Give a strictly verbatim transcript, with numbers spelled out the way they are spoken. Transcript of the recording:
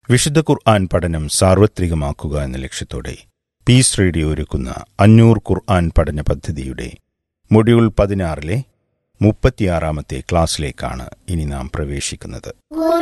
വിശുദ്ധ ഖുർആൻ പഠനം സാർവത്രികമാക്കുക എന്ന ലക്ഷ്യത്തോടെ പീസ് റേഡിയോ ഒരുക്കുന്ന അഞ്ഞൂർ ഖുർആൻ പഠന പദ്ധതിയുടെ മൊഡ്യൂൾ പതിനാറിലെ മുപ്പത്തിയാറാമത്തെ ക്ലാസ്സിലേക്കാണ് ഇനി നാം പ്രവേശിക്കുന്നത്.